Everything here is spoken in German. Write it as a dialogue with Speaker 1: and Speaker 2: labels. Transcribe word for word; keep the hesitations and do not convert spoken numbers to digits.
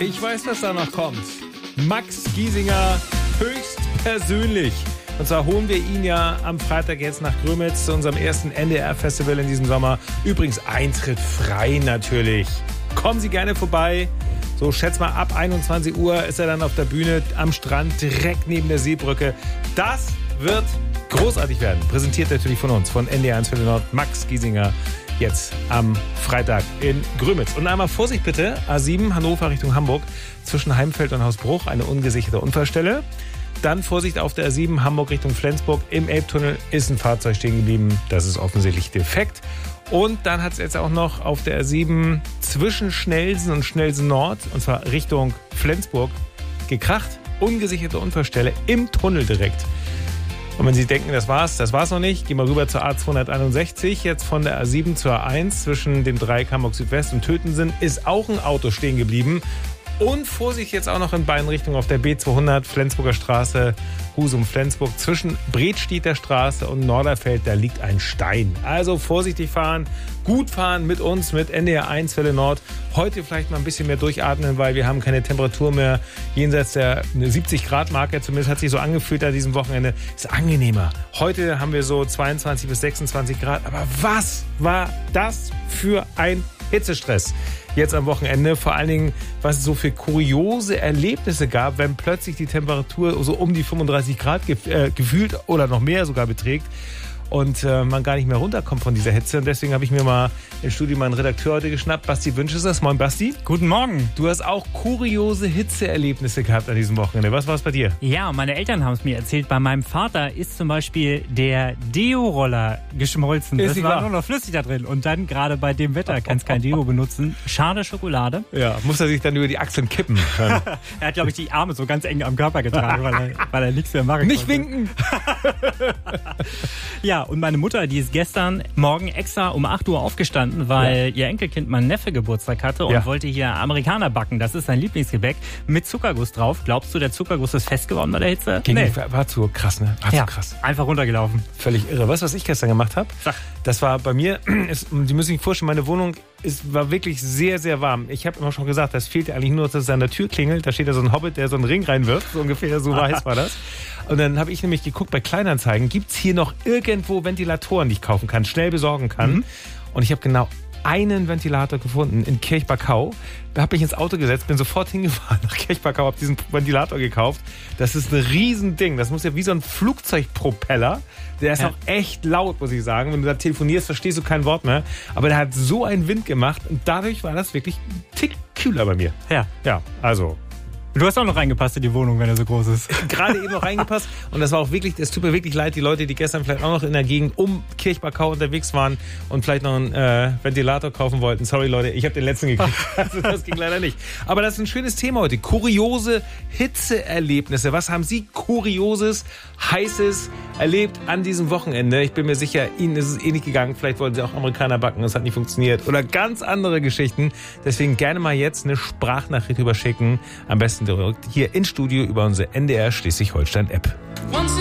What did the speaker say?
Speaker 1: Ich weiß, was da noch kommt. Max Giesinger höchstpersönlich. Und zwar holen wir ihn ja am Freitag jetzt nach Grömitz zu unserem ersten N D R-Festival in diesem Sommer. Übrigens Eintritt frei natürlich. Kommen Sie gerne vorbei. So, schätz mal, ab einundzwanzig Uhr ist er dann auf der Bühne am Strand, direkt neben der Seebrücke. Das wird großartig werden. Präsentiert natürlich von uns, von N D R eins für den Nord, Max Giesinger. Jetzt am Freitag in Grömitz. Und einmal Vorsicht bitte, A sieben Hannover Richtung Hamburg, zwischen Heimfeld und Hausbruch, eine ungesicherte Unfallstelle. Dann Vorsicht auf der A sieben Hamburg Richtung Flensburg, im Elbtunnel ist ein Fahrzeug stehen geblieben, das ist offensichtlich defekt. Und dann hat es jetzt auch noch auf der A sieben zwischen Schnelsen und Schnelsen Nord, und zwar Richtung Flensburg, gekracht, ungesicherte Unfallstelle im Tunnel direkt. Und wenn Sie denken, das war's, das war's noch nicht, gehen wir rüber zur A zweihunderteinundsechzig, jetzt von der A sieben zur A eins zwischen dem Dreieck Hamburg Südwest und Tötensen ist auch ein Auto stehen geblieben. Und Vorsicht jetzt auch noch in beiden Richtungen auf der B zweihundert, Flensburger Straße, Husum-Flensburg, zwischen Bredstedter Straße und Norderfeld, da liegt ein Stein. Also vorsichtig fahren, gut fahren mit uns, mit N D R eins Welle Nord. Heute vielleicht mal ein bisschen mehr durchatmen, weil wir haben keine Temperatur mehr jenseits der siebzig Grad Marke. Zumindest hat sich so angefühlt an diesem Wochenende. Ist angenehmer. Heute haben wir so zweiundzwanzig bis sechsundzwanzig Grad. Aber was war das für ein Hitzestress jetzt am Wochenende? Vor allen Dingen, was es so für kuriose Erlebnisse gab, wenn plötzlich die Temperatur so um die fünfunddreißig Grad gef- äh, gefühlt oder noch mehr sogar beträgt und äh, man gar nicht mehr runterkommt von dieser Hitze. Und deswegen habe ich mir mal im Studio meinen Redakteur heute geschnappt. Basti Wünsch ist das. Moin Basti.
Speaker 2: Guten Morgen.
Speaker 1: Du hast auch kuriose Hitzeerlebnisse gehabt an diesem Wochenende. Was war es bei dir?
Speaker 2: Ja, meine Eltern haben es mir erzählt. Bei meinem Vater ist zum Beispiel der Deo-Roller geschmolzen.
Speaker 1: Ist
Speaker 2: das war nur noch flüssig da drin. Und dann gerade bei dem Wetter kannst kein Deo benutzen. Schade Schokolade.
Speaker 1: Ja, muss er sich dann über die Achseln kippen.
Speaker 2: Er hat, glaube ich, die Arme so ganz eng am Körper getragen, weil er, weil er nichts mehr machen
Speaker 1: Nicht
Speaker 2: konnte.
Speaker 1: winken!
Speaker 2: Ja, und meine Mutter, die ist gestern Morgen extra um acht Uhr aufgestanden, weil ja. ihr Enkelkind, mein Neffe, Geburtstag hatte und ja. wollte hier Amerikaner backen. Das ist sein Lieblingsgebäck mit Zuckerguss drauf. Glaubst du, der Zuckerguss ist fest geworden bei der Hitze?
Speaker 1: Ging nee. War, war zu krass, ne? War
Speaker 2: ja,
Speaker 1: zu krass.
Speaker 2: Einfach runtergelaufen.
Speaker 1: Völlig irre. Weißt du, was ich gestern gemacht habe?
Speaker 2: Sag.
Speaker 1: Das war bei mir, ist, Sie müssen sich vorstellen, meine Wohnung ist, war wirklich sehr, sehr warm. Ich habe immer schon gesagt, das fehlt eigentlich nur, dass es an der Tür klingelt. Da steht ja so ein Hobbit, der so einen Ring reinwirft. So ungefähr, so heiß war das. Und dann habe ich nämlich geguckt bei Kleinanzeigen, gibt es hier noch irgendwo Ventilatoren, die ich kaufen kann, schnell besorgen kann. Mhm. Und ich habe genau einen Ventilator gefunden in Kirchbarkau. Da habe ich ins Auto gesetzt, bin sofort hingefahren nach Kirchbarkau, habe diesen Ventilator gekauft. Das ist ein Riesending. Das muss ja wie so ein Flugzeugpropeller. Der ist ja. auch echt laut, muss ich sagen. Wenn du da telefonierst, verstehst du kein Wort mehr. Aber der hat so einen Wind gemacht und dadurch war das wirklich ein Tick kühler bei mir.
Speaker 2: Ja.
Speaker 1: Ja, also...
Speaker 2: Du hast auch noch reingepasst in die Wohnung, wenn er so groß ist.
Speaker 1: Gerade eben noch reingepasst. Und das war auch wirklich, es tut mir wirklich leid, die Leute, die gestern vielleicht auch noch in der Gegend um Kirchbarkau unterwegs waren und vielleicht noch einen äh, Ventilator kaufen wollten. Sorry Leute, ich habe den letzten gekriegt. Also das ging leider nicht. Aber das ist ein schönes Thema heute. Kuriose Hitzeerlebnisse. Was haben Sie Kurioses, Heißes erlebt an diesem Wochenende? Ich bin mir sicher, Ihnen ist es eh nicht gegangen. Vielleicht wollten Sie auch Amerikaner backen, das hat nicht funktioniert. Oder ganz andere Geschichten. Deswegen gerne mal jetzt eine Sprachnachricht überschicken. Am besten hier ins Studio über unsere N D R Schleswig-Holstein-App.